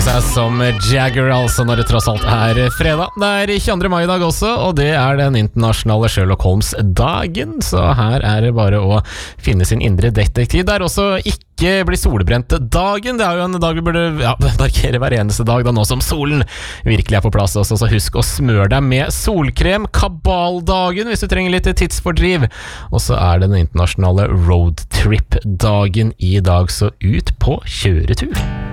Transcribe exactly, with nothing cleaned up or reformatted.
seg som Jagger, altså, når det tross alt er fredag. Det er tjueandre mai i dag også, og det er den internasjonale Sherlock Holmes-dagen. Så her er det bare å finne sin indre detektiv. Det er også ikke bli solbrent dagen. Det er jo en dag vi burde ja, markere hver eneste dag, da nå som solen virkelig er på plass også. Så husk å smøre deg med solkrem. Kabaldagen hvis du trenger litt tidsfordriv. Og så er det den internasjonale roadtrip-dagen i dag, så ut på kjøretur.